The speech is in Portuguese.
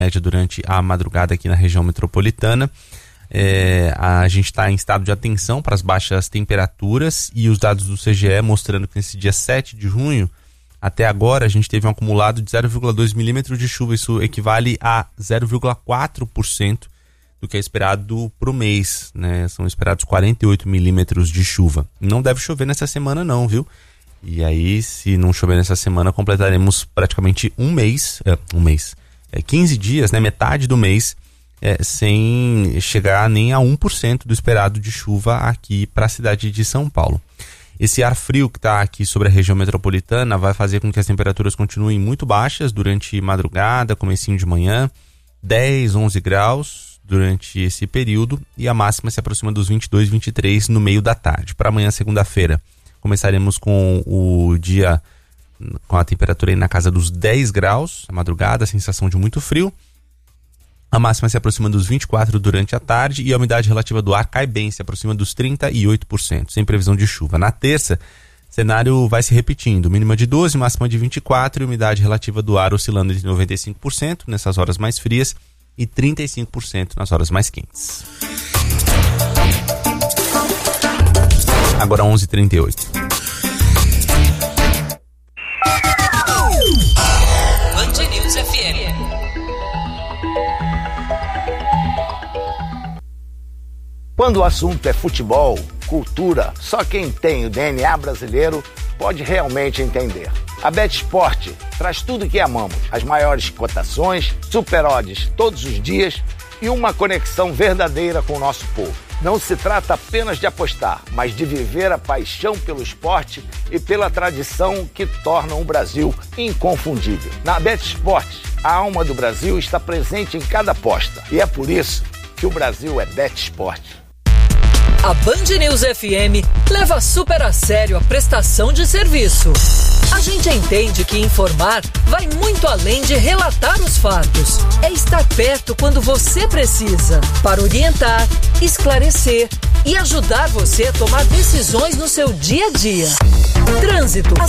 durante a madrugada aqui na região metropolitana. A gente está em estado de atenção para as baixas temperaturas e os dados do CGE mostrando que nesse dia 7 de junho, até agora, a gente teve um acumulado de 0,2 milímetros de chuva. Isso equivale a 0,4% do que é esperado para o mês, né? São esperados 48 milímetros de chuva. Não deve chover nessa semana não, viu? E aí, se não chover nessa semana, completaremos praticamente 15 dias, né? Metade do mês, sem chegar nem a 1% do esperado de chuva aqui para a cidade de São Paulo. Esse ar frio que está aqui sobre a região metropolitana vai fazer com que as temperaturas continuem muito baixas durante madrugada, comecinho de manhã, 10, 11 graus durante esse período, e a máxima se aproxima dos 22, 23 no meio da tarde. Para amanhã, segunda-feira, começaremos com o dia com a temperatura aí na casa dos 10 graus, a madrugada, a sensação de muito frio. A máxima se aproxima dos 24 durante a tarde e a umidade relativa do ar cai bem, se aproxima dos 38%, sem previsão de chuva. Na terça, o cenário vai se repetindo, mínima de 12, máxima de 24 e umidade relativa do ar oscilando entre 95% nessas horas mais frias e 35% nas horas mais quentes. Agora 11h38. Band News FM. Quando o assunto é futebol, cultura, só quem tem o DNA brasileiro pode realmente entender. A BetSport traz tudo que amamos, as maiores cotações, super odds todos os dias e uma conexão verdadeira com o nosso povo. Não se trata apenas de apostar, mas de viver a paixão pelo esporte e pela tradição que tornam o Brasil inconfundível. Na BetSport, a alma do Brasil está presente em cada aposta e é por isso que o Brasil é BetSport. A Band News FM leva super a sério a prestação de serviço. A gente entende que informar vai muito além de relatar os fatos. É estar perto quando você precisa, para orientar, esclarecer e ajudar você a tomar decisões no seu dia a dia. Trânsito,